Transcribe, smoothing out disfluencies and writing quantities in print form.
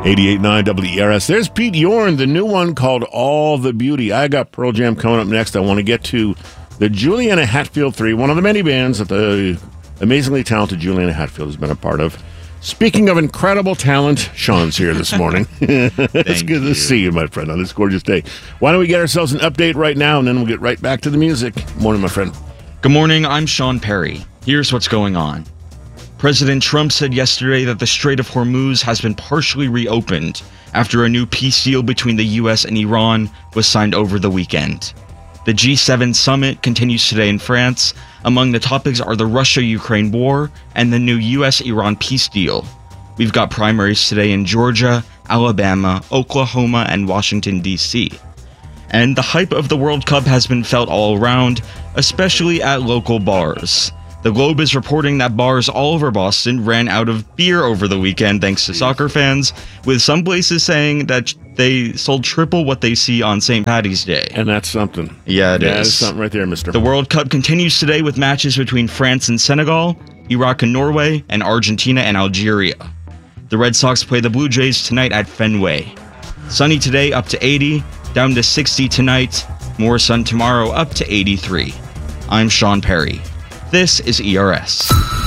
88.9 WERS. There's Pete Yorn, the new one called All the Beauty. I got Pearl Jam coming up next. I want to get to the Juliana Hatfield 3, one of the many bands that the amazingly talented Juliana Hatfield has been a part of. Speaking of incredible talent, Sean's here this morning. It's good to see you, my friend, on this gorgeous day. Why don't we get ourselves an update right now, and then we'll get right back to the music. Morning, my friend. Good morning, I'm Sean Perry. Here's what's going on. President Trump said yesterday that the Strait of Hormuz has been partially reopened after a new peace deal between the U.S. and Iran was signed over the weekend. The G7 summit continues today in France. Among the topics are the Russia-Ukraine war and the new U.S.-Iran peace deal. We've got primaries today in Georgia, Alabama, Oklahoma, and Washington, D.C. And the hype of the World Cup has been felt all around, especially at local bars. The Globe is reporting that bars all over Boston ran out of beer over the weekend thanks to soccer fans, with some places saying that they sold triple what they see on St. Paddy's Day. And that's something. Yeah, it is. That's something right there, mister. The World Cup continues today with matches between France and Senegal, Iraq and Norway, and Argentina and Algeria. The Red Sox play the Blue Jays tonight at Fenway. Sunny today up to 80, down to 60 tonight, more sun tomorrow up to 83. I'm Sean Perry. This is ERS.